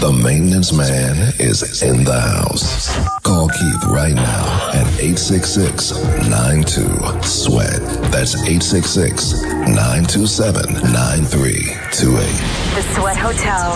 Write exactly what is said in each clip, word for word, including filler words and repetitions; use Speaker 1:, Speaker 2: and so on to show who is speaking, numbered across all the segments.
Speaker 1: The maintenance man is in the house. Call Keith right now at eight six six, nine two, sweat. That's eight six six, nine two seven, nine three two eight.
Speaker 2: The Sweat Hotel.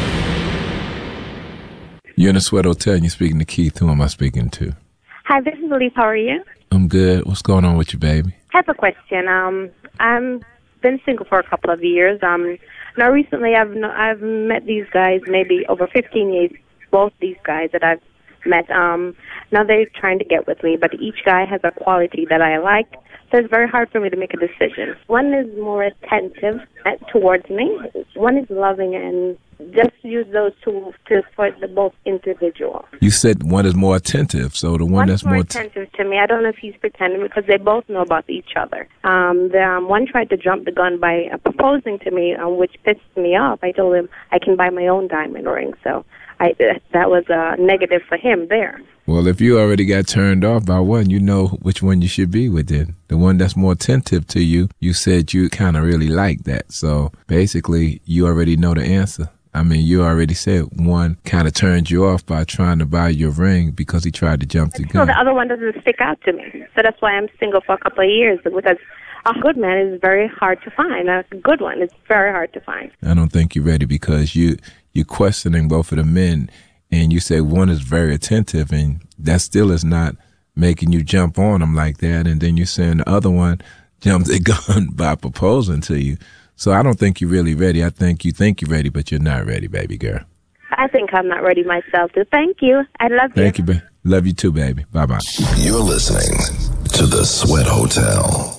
Speaker 3: You're in the Sweat Hotel and you're speaking to Keith. Who am I speaking to?
Speaker 4: Hi, this is Elise. How are you?
Speaker 3: I'm good. What's going on with you, baby?
Speaker 4: I have a question. Um, I've been single for a couple of years. Um, now recently I've no, I've met these guys maybe over fifteen years. Both these guys that I've met. Um, now they're trying to get with me, but each guy has a quality that I like. So it's very hard for me to make a decision. One is more attentive at, towards me. One is loving, and just use those two to for the both individual.
Speaker 3: You said one is more attentive, so the one,
Speaker 4: one
Speaker 3: that's
Speaker 4: more
Speaker 3: more
Speaker 4: attentive to me. I don't know if he's pretending because they both know about each other. Um, the um, one tried to jump the gun by uh, proposing to me, um, which pissed me off. I told him I can buy my own diamond ring, so I that was a negative for him there.
Speaker 3: Well, if you already got turned off by one, you know which one you should be with then. The one that's more attentive to you, you said you kind of really like that. So basically, you already know the answer. I mean, you already said one kind of turned you off by trying to buy your ring because he tried to jump the gun.
Speaker 4: So the other one doesn't stick out to me. So that's why I'm single for a couple of years, because a good man is very hard to find. A good one is very hard to find.
Speaker 3: I don't think you're ready because you, you're questioning both of the men. And you say one is very attentive, and that still is not making you jump on them like that. And then you're saying the other one jumped the gun by proposing to you. So I don't think you're really ready. I think you think you're ready, but you're not ready, baby girl.
Speaker 4: I think I'm not ready myself, too. Thank you. I love you.
Speaker 3: Thank you, baby. Love you too, baby. Bye-bye.
Speaker 1: You're listening to The Sweat Hotel.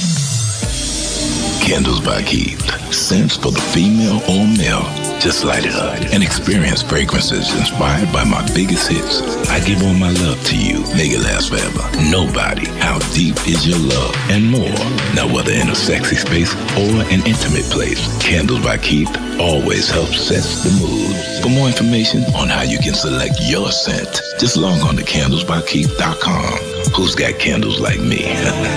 Speaker 5: Candles by Keith. Scents for the female or male. Just light it up and experience fragrances inspired by my biggest hits. I give all my love to you. Make it last forever. Nobody. How deep is your love? And more. Now, whether in a sexy space or an intimate place, Candles by Keith always helps set the mood. For more information on how you can select your scent, just log on to candles by keith dot com. Who's got candles like me?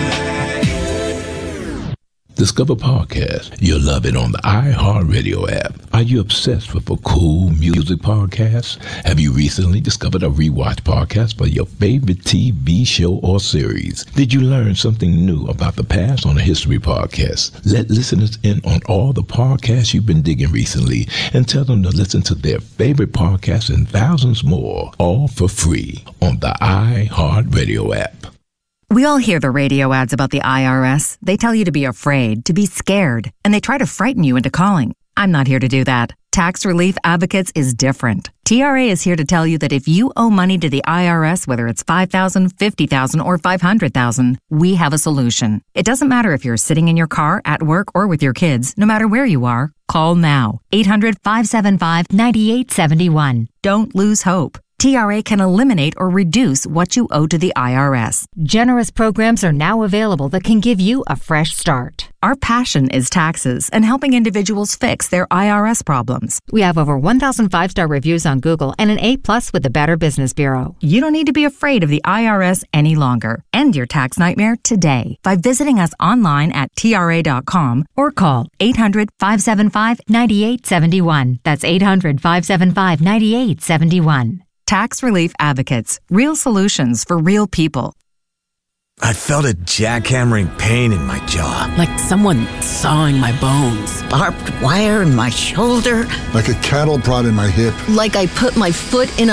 Speaker 5: Discover podcast. You'll love it on the iHeartRadio app. Are you obsessed with a cool music podcast? Have you recently discovered a rewatch podcast for your favorite T V show or series? Did you learn something new about the past on a history podcast? Let listeners in on all the podcasts you've been digging recently and tell them to listen to their favorite podcasts and thousands more, all for free on the iHeartRadio app.
Speaker 2: We all hear the radio ads about the I R S. They tell you to be afraid, to be scared, and they try to frighten you into calling. I'm not here to do that. Tax Relief Advocates is different. T R A is here to tell you that if you owe money to the I R S, whether it's five thousand dollars, fifty thousand dollars, or five hundred thousand dollars, we have a solution. It doesn't matter if you're sitting in your car, at work, or with your kids. No matter where you are, call now. eight hundred, five seven five, nine eight seven one. Don't lose hope. T R A can eliminate or reduce what you owe to the I R S.
Speaker 6: Generous programs are now available that can give you a fresh start.
Speaker 2: Our passion is taxes and helping individuals fix their I R S problems.
Speaker 6: We have over one thousand five-star reviews on Google and an A plus with the Better Business Bureau.
Speaker 2: You don't need to be afraid of the I R S any longer. End your tax nightmare today by visiting us online at T R A dot com or call eight hundred, five seven five, nine eight seven one. That's eight hundred, five seven five, nine eight seven one. Tax Relief Advocates. Real solutions for real people.
Speaker 7: I felt a jackhammering pain in my jaw.
Speaker 8: Like someone sawing my bones.
Speaker 9: Barbed wire in my shoulder.
Speaker 10: Like a cattle prod in my hip.
Speaker 9: Like I put my foot in a